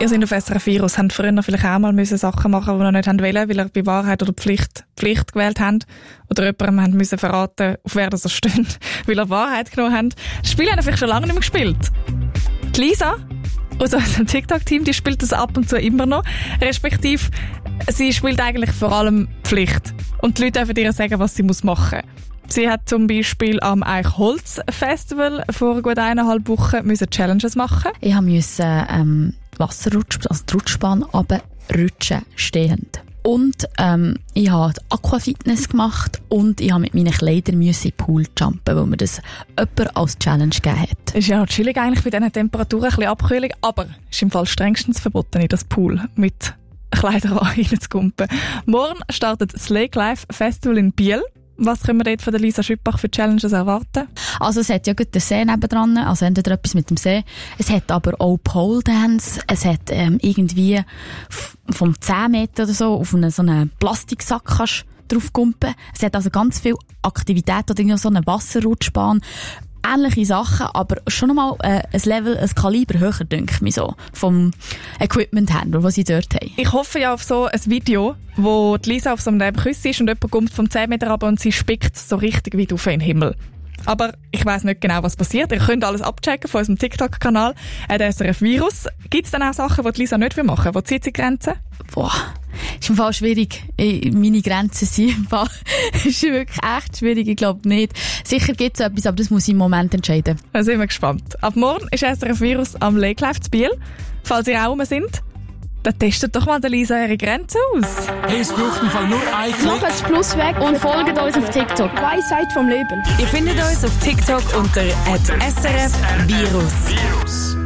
Ihr seid auf SRF Virus, habt früher vielleicht auch mal Sachen machen, die ihr nicht wollen, weil ihr bei Wahrheit oder Pflicht gewählt habt. Oder jemandem müssen verraten, auf wer das steht, weil ihr Wahrheit genommen habt. Das Spiel habt ihr vielleicht schon lange nicht mehr gespielt. Die Lisa aus unserem TikTok-Team, die spielt das ab und zu immer noch. Respektive, sie spielt eigentlich vor allem Pflicht. Und die Leute dürfen ihr sagen, was sie machen muss. Sie hat zum Beispiel am Eichholz-Festival vor gut 1,5 Wochen Challenges machen. Ich musste Wasserrutsch, also die Rutschbahn, runterrutschen stehend. Und ich habe Aquafitness gemacht und ich habe mit meinen Kleidern in den Pool jumpen, weil mir das jemand als Challenge gegeben hat. Ist ja noch chillig eigentlich bei diesen Temperaturen, ein bisschen Abkühlung, aber ist im Fall strengstens verboten, in das Pool mit Kleidern reinzukumpen. Morgen startet das Lake Life Festival in Biel. Was können wir dort von der Lisa Schüppach für Challenges erwarten? Also es hat ja gut den See nebendran, also entweder etwas mit dem See. Es hat aber auch Pole Dance. Es hat irgendwie vom 10 Meter oder so auf so einen Plastiksack kannst drauf kumpen. Es hat also ganz viel Aktivität oder so eine Wasserrutschbahn. Ähnliche Sachen, aber schon nochmal ein Level, ein Kaliber höher, denke ich mir so, vom Equipment-Händler, was sie dort haben. Ich hoffe ja auf so ein Video, wo die Lisa auf so einem Küss ist und jemand kommt vom 10 Meter runter und sie spickt so richtig weit auf in den Himmel. Aber ich weiss nicht genau, was passiert. Ihr könnt alles abchecken von unserem TikTok-Kanal, der SRF Virus. Gibt es dann auch Sachen, die die Lisa nicht machen will? Wo zieht sie Grenzen? Boah, ist im Fall schwierig. Meine Grenzen sind im Fall ist wirklich echt schwierig. Ich glaube nicht. Sicher gibt es etwas, aber das muss ich im Moment entscheiden. Da sind wir gespannt. Ab morgen ist SRF Virus am Lake Life zu Biel. Falls ihr auch rum sind, dann testet doch mal der Lisa ihre Grenzen aus. Hey, es braucht im Fall nur ein Klick. Macht das Plus weg und folgt uns auf TikTok. Weisheit vom Leben. Ihr findet uns auf TikTok unter @SRF Virus.